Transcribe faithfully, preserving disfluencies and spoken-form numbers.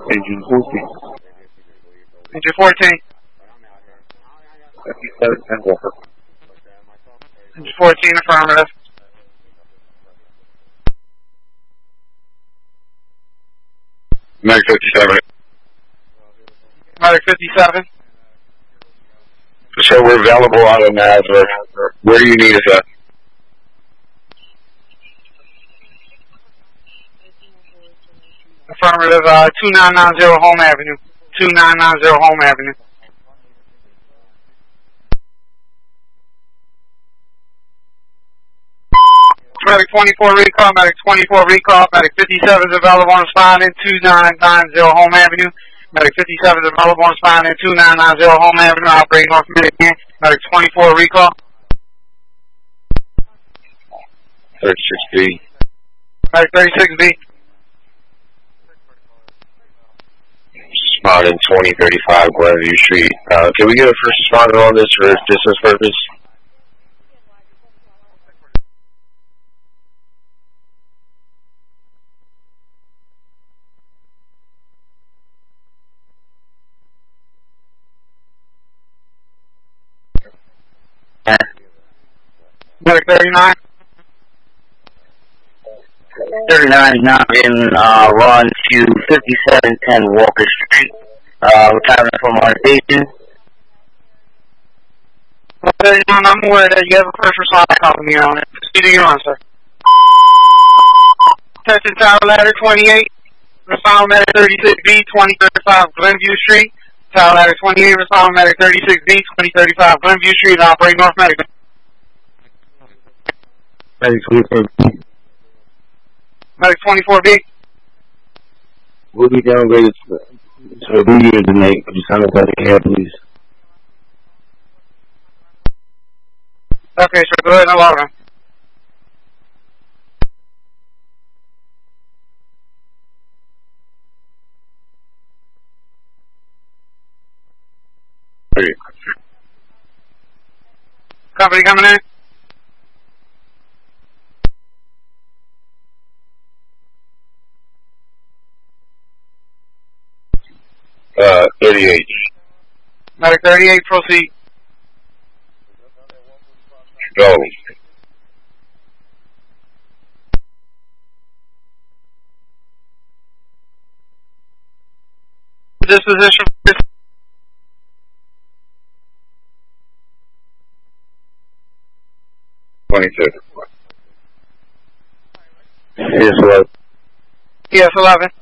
Engine fourteen. Engine fourteen. fifty-seven ten Walker. Engine fourteen, affirmative. Medic fifty-seven. Medic fifty-seven. So we're available out of Nazareth. Where do you need us at? Affirmative, uh, two nine nine zero Home Avenue. two nine nine zero Home Avenue. Medic twenty-four recall, Medic twenty-four recall, Medic fifty-seven is available on responding, two nine nine zero Home Avenue. Medic fifty-seven is available on responding, two nine nine zero Home Avenue, operating off Medic again. Medic twenty-four recall. thirty-six B. Medic thirty-six B. Responding twenty thirty-five Glenview Street. Uh, can we get a first responder on this for distance purpose? Medic thirty-nine. thirty-nine is now in uh, run to fifty-seven ten Walker Street. Uh, we're traveling from our station. thirty-nine, I'm aware that you have a first responder calling me on it. Proceed you're on, sir. Testing Tower Ladder twenty-eight. Respond Medic thirty-six B, twenty thirty-five Glenview Street. Tower Ladder twenty-eight, respond Medic thirty-six B, twenty thirty-five Glenview Street, operating North Medical. Medic twenty-four B. Medic twenty-four B. We'll be downgraded to a B unit tonight. Could you sign up by the care, please? Okay, sir, go ahead and log on. Company coming in? Uh, thirty-eight. Medic thirty-eight, proceed. Go. Disposition. twenty-two. Yes, hello. Yes, eleven.